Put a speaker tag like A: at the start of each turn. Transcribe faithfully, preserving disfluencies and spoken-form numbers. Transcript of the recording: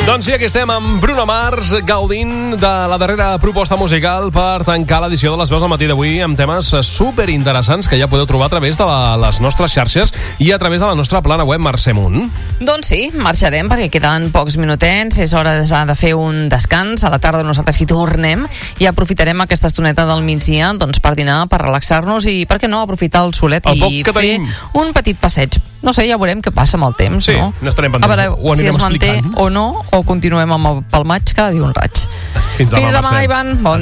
A: Doncs sí, aquí estem amb Bruno Mars, gaudint de la darrera proposta musical per tancar l'edició de Les Veus del Matí d'avui amb temes superinteressants que ja podeu trobar a través de la, les nostres xarxes i a través de la nostra plana web Marxem Un.
B: Doncs sí, marxarem perquè queden pocs minutets, és hora de fer un descans. A la tarda nosaltres hi tornem i aprofitarem aquesta estoneta del migdia doncs, per dinar, per relaxar-nos i, per què no, aprofitar el solet
A: el
B: i fer
A: tenim.
B: un petit passeig. No sé, ja veurem què passa amb el temps,
A: sí,
B: no?
A: n'estarem pendents.
B: A veure
A: Ho
B: si
A: anirem
B: es manté
A: explicant.
B: o no, o continuem amb el, pel maig cada dia un raig.
A: Fins demà,
B: Fins demà,
A: Mercè.
B: Ivan. Bon